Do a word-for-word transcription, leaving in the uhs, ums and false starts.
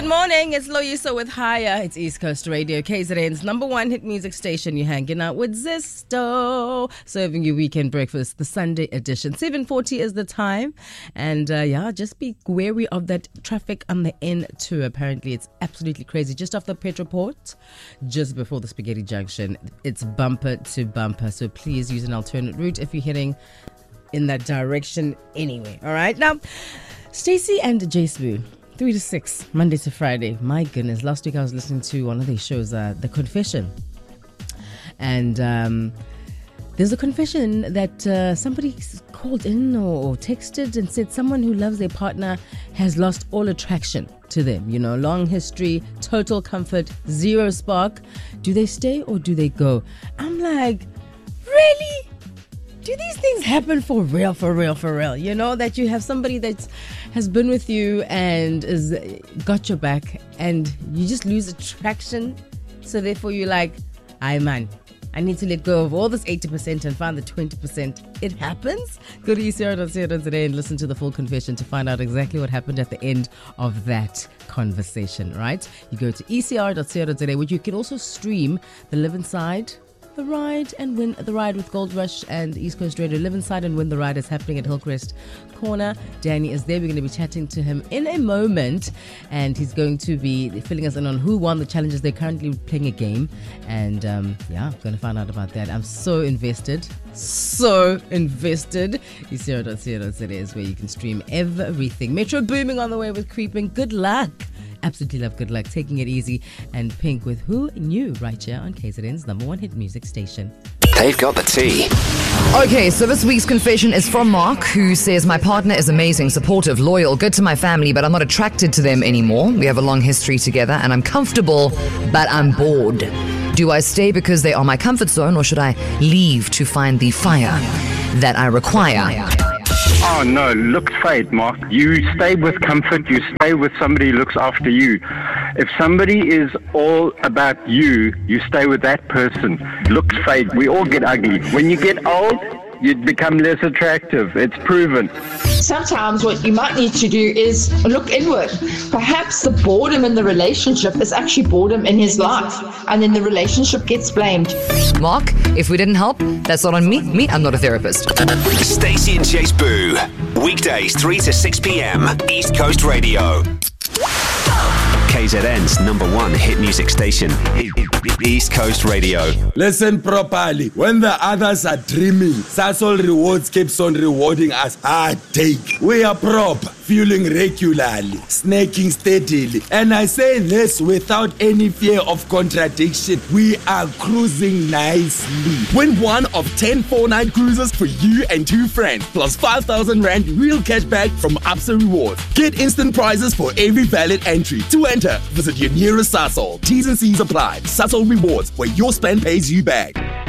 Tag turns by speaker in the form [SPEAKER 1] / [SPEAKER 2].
[SPEAKER 1] morning, it's Loyiso with Higher. It's East Coast Radio, K Z N's number one hit music station. You're hanging out with Zisto, serving you weekend breakfast, the Sunday edition. seven forty is the time. And uh, yeah, just be wary of that traffic on the N two. Apparently, it's absolutely crazy. Just off the Petroport, just before the Spaghetti Junction, it's bumper to bumper. So please use an alternate route if you're heading in that direction anyway. All right. Now, Stacey and Jaceboo. Three to six, Monday to Friday. My goodness, last week I was listening to one of these shows, uh, The Confession. And um, there's a confession that uh, somebody called in or, or texted and said someone who loves their partner has lost all attraction to them. You know, long history, total comfort, zero spark. Do they stay or do they go? I'm like, really? Do these things happen for real, for real, for real? You know, that you have somebody that has been with you and has got your back and you just lose attraction. So therefore you're like, aye man, I need to let go of all this eighty percent and find the twenty percent. It happens. Go to E C R dot co dot za today and listen to the full confession to find out exactly what happened at the end of that conversation, right? You go to E C R dot co dot za, where you can also stream the Live Inside the ride and win the ride with Gold Rush and East Coast Radio. Live Inside and win the ride is happening at Hillcrest Corner. Danny is there. We're going to be chatting to him in a moment, and he's going to be filling us in on who won the challenges. They're currently playing a game, and um, yeah, I'm going to find out about that. I'm so invested, so invested. E C R dot co dot za is where you can stream everything. Metro booming on the way with Creeping. Good luck. Absolutely love Good Luck, taking it easy, and Pink with Who Knew right here on K Z N's number one hit music station.
[SPEAKER 2] They've got the tea.
[SPEAKER 3] Okay, so this week's confession is from Mark, who says, my partner is amazing, supportive, loyal, good to my family, but I'm not attracted to them anymore. We have a long history together and I'm comfortable, but I'm bored. Do I stay because they are my comfort zone, or should I leave to find the fire that I require?
[SPEAKER 4] Oh no, looks fade, Mark. You stay with comfort, you stay with somebody who looks after you. If somebody is all about you, you stay with that person. Looks fade. We all get ugly. When you get old, you become less attractive. It's proven.
[SPEAKER 5] Sometimes what you might need to do is look inward. Perhaps the boredom in the relationship is actually boredom in his life, and then the relationship gets blamed.
[SPEAKER 3] Mark, if we didn't help, that's not on me. Me, I'm not a therapist.
[SPEAKER 2] Stacey and Jaceboo. Weekdays three to six p.m. East Coast Radio. K Z N's number one hit music station. East Coast Radio.
[SPEAKER 6] Listen properly. When the others are dreaming, Sasol Rewards keeps on rewarding us. Ah, take. We are prop, fueling regularly, snaking steadily. And I say this without any fear of contradiction. We are cruising nicely. Win one of ten four-night cruises for you and two friends, plus five thousand rand real cash back from Absa Rewards. Get instant prizes for every valid entry. To enter, visit your nearest Sasol. T's and C's apply. Sasol Rewards, where your spend pays you back.